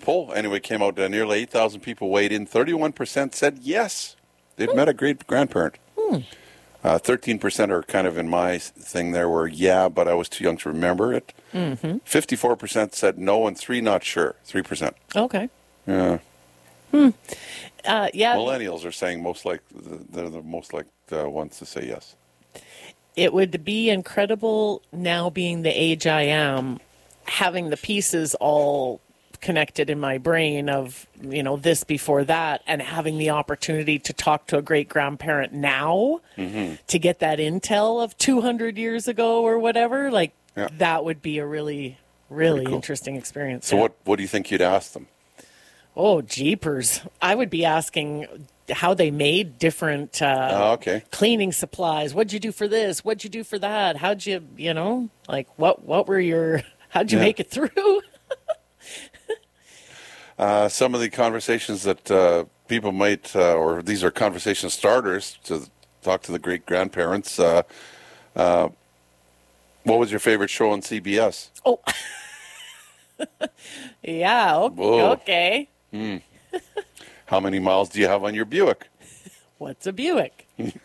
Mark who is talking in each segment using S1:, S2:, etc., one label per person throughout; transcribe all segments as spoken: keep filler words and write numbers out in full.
S1: poll, anyway, came out. Uh, nearly eight thousand people weighed in. thirty-one percent said yes. They've met a great grandparent.
S2: Hmm.
S1: Uh, thirteen percent are kind of in my thing there were, yeah, but I was too young to remember it.
S2: Mm-hmm.
S1: fifty-four percent said no, and three not sure. three percent.
S2: Okay.
S1: Yeah.
S2: Hmm. Uh, yeah.
S1: Millennials are saying most like they're the most like the ones to say yes.
S2: It would be incredible now, being the age I am, having the pieces all connected in my brain of, you know, this before that, and having the opportunity to talk to a great grandparent now
S1: mm-hmm.
S2: to get that intel of two hundred years ago or whatever. Like,
S1: yeah.
S2: that would be a really, really
S1: cool.
S2: interesting experience.
S1: So
S2: yeah.
S1: what, what do you think you'd ask them?
S2: Oh, jeepers. I would be asking how they made different uh,
S1: oh, okay.
S2: cleaning supplies. What'd you do for this? What'd you do for that? How'd you, you know, like what, what were your, how'd you
S1: yeah.
S2: make it through?
S1: uh, some of the conversations that uh, people might, uh, or these are conversation starters to talk to the great grandparents. Uh, uh, what was your favorite show on C B S?
S2: Oh, yeah. Okay.
S1: Whoa.
S2: okay.
S1: Mm. How many miles do you have on your Buick?
S2: What's a Buick?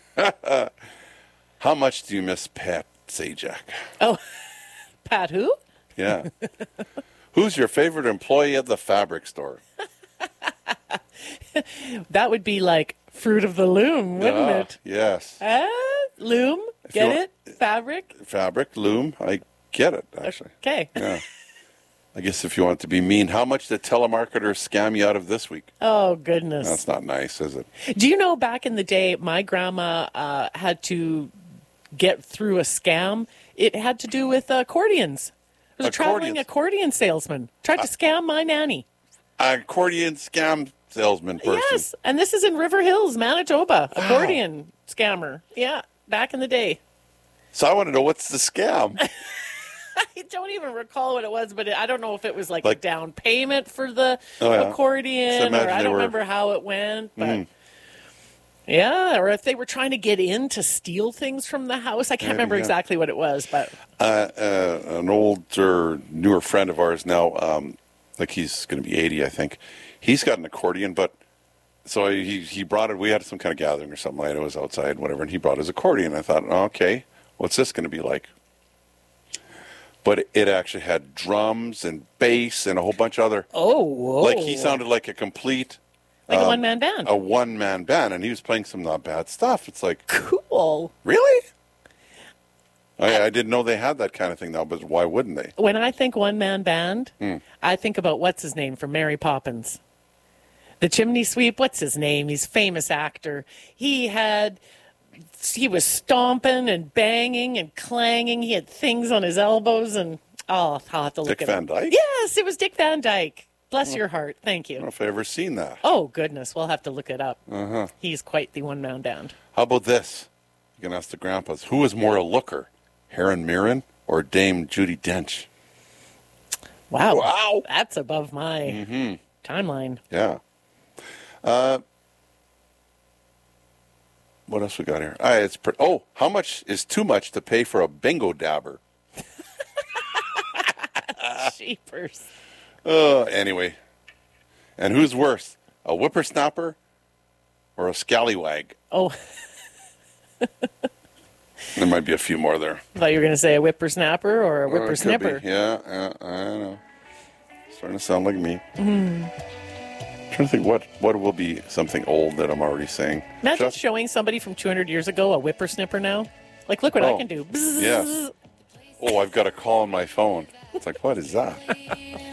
S1: How much do you miss Pat Sajak?
S2: Oh, Pat who?
S1: Yeah. Who's your favorite employee at the fabric store?
S2: That would be like Fruit of the Loom, wouldn't
S1: ah,
S2: it?
S1: Yes.
S2: Uh, loom?
S1: If
S2: Get
S1: you
S2: it? Fabric?
S1: Fabric, loom. I get it, actually.
S2: Okay.
S1: Yeah. I guess if you want to be mean, how much did telemarketers scam you out of this week?
S2: Oh, goodness.
S1: That's not nice, is it?
S2: Do you know, back in the day, my grandma uh, had to get through a scam. It had to do with accordions. It was a traveling accordion salesman. Tried to scam my nanny.
S1: Accordion scam salesman person.
S2: Yes, and this is in River Hills, Manitoba. Wow. Accordion scammer. Yeah, back in the day.
S1: So I want to know, what's the scam?
S2: I don't even recall what it was, but it, I don't know if it was like,
S1: like
S2: a down payment for the
S1: oh, yeah.
S2: accordion,
S1: so
S2: or I don't
S1: were...
S2: remember how it went, but
S1: mm.
S2: yeah, or if they were trying to get in to steal things from the house. I can't
S1: Maybe,
S2: remember
S1: yeah.
S2: exactly what it was, but
S1: uh, uh, an older, newer friend of ours now, um, like he's going to be eighty, I think. He's got an accordion, but so he he brought it. We had some kind of gathering or something like that. It was outside, whatever, and he brought his accordion. I thought, oh, okay, what's this going to be like? But it actually had drums and bass and a whole bunch of other.
S2: Oh, whoa.
S1: Like he sounded like a complete.
S2: Like
S1: um,
S2: a one-man band.
S1: A one-man band, and he was playing some not bad stuff. It's like,
S2: cool.
S1: Really? I, I didn't know they had that kind of thing now, but why wouldn't they?
S2: When I think one-man band,
S1: hmm.
S2: I think about what's his name from Mary Poppins. The chimney sweep, what's his name? He's a famous actor. He had, he was stomping and banging and clanging. He had things on his elbows and, oh, I'll have to look
S1: Dick
S2: at
S1: Van
S2: it.
S1: Dyke?
S2: Yes, it was Dick Van Dyke. Bless oh. your heart. Thank you.
S1: I don't know if I've ever seen that.
S2: Oh, goodness. We'll have to look it up.
S1: Uh-huh.
S2: He's quite the one-man band.
S1: How about this? You can ask the grandpas. Who is more a looker, Helen Mirren or Dame Judi Dench?
S2: Wow.
S1: Wow.
S2: That's above my
S1: mm-hmm.
S2: timeline.
S1: Yeah. Uh, what else we got here? Ah, it's pre- oh, how much is too much to pay for a bingo dabber?
S2: Jeepers.
S1: Uh, anyway. And who's worse, a whippersnapper or a scallywag?
S2: Oh.
S1: There might be a few more there.
S2: I thought you were going to say a whippersnapper or a
S1: Well,
S2: whippersnipper.
S1: Yeah, yeah, I don't know. Starting to sound like me.
S2: Mm.
S1: I'm trying to think what, what will be something old that I'm already saying.
S2: Imagine
S1: Just,
S2: showing somebody from two hundred years ago a whippersnipper now. Like, look what
S1: oh,
S2: I can do. Bzzz.
S1: Yes. Oh, I've got a call on my phone. It's like, what is that?